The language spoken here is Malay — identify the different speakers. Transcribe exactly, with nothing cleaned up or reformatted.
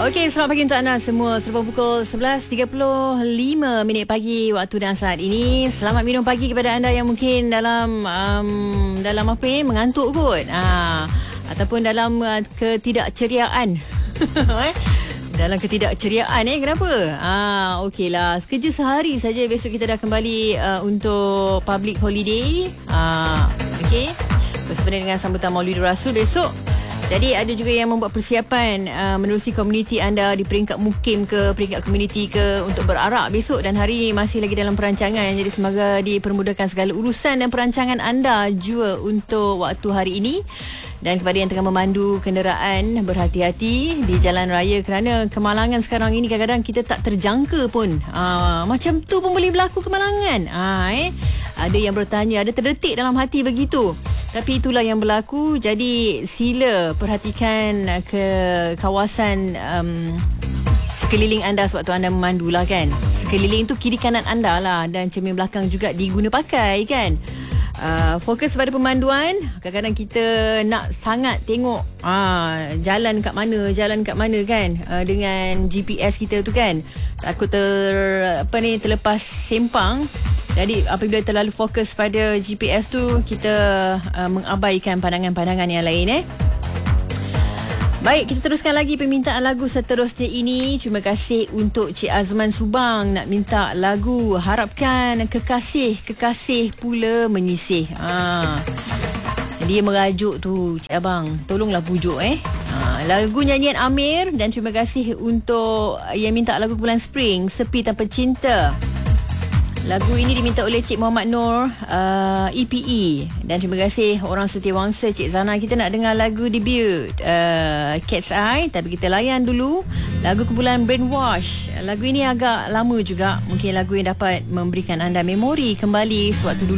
Speaker 1: Okey, selamat pagi untuk anda semua. Serupa pukul sebelas tiga puluh lima minit pagi waktu dan saat ini. Selamat minum pagi kepada anda yang mungkin dalam um, dalam apa ni, mengantuk kot. Ha, ataupun dalam uh, ketidakceriaan. eh? Dalam ketidakceriaan eh kenapa? Ah, okeylah. Kerja sehari saja, besok kita dah kembali uh, untuk public holiday. Ah, okey. Bersempena dengan sambutan Maulidul Rasul besok. Jadi ada juga yang membuat persiapan uh, menerusi komuniti anda di peringkat mukim ke, peringkat komuniti ke untuk berarak besok, dan hari masih lagi dalam perancangan. Jadi semoga dipermudahkan segala urusan dan perancangan anda jua untuk waktu hari ini. Dan kepada yang tengah memandu kenderaan, berhati-hati di jalan raya kerana kemalangan sekarang ini kadang-kadang kita tak terjangka pun. Aa, macam tu pun boleh berlaku kemalangan. Aa, eh. Ada yang bertanya, ada terdetik dalam hati begitu. Tapi itulah yang berlaku. Jadi sila perhatikan ke kawasan um, sekeliling anda sewaktu anda memandu lah kan. Sekeliling tu kiri kanan anda lah, dan cermin belakang juga diguna pakai kan. Uh, fokus pada pemanduan. Kadang-kadang kita nak sangat tengok uh, jalan kat mana, jalan kat mana kan, uh, dengan G P S kita tu kan. Takut ter apa ni terlepas sempang. Jadi apabila terlalu fokus pada G P S tu, kita uh, mengabaikan pandangan-pandangan yang lain eh. Baik, kita teruskan lagi permintaan lagu seterusnya ini. Terima kasih untuk Cik Azman Subang nak minta lagu Harapkan Kekasih, Kekasih Pula Menyisih. Ha. Dia merajuk tu, Cik Abang. Tolonglah pujuk eh. Ha. Lagu nyanyian Amir, dan terima kasih untuk yang minta lagu Bulan Spring, Sepi Tanpa Cinta. Lagu ini diminta oleh Cik Muhammad Nur uh, E P E. Dan terima kasih orang setiawangsa Cik Zana. Kita nak dengar lagu debut uh, Cat's Eye, tapi kita layan dulu lagu kumpulan Brainwash. Lagu ini agak lama juga. Mungkin lagu yang dapat memberikan anda memori kembali sewaktu dulu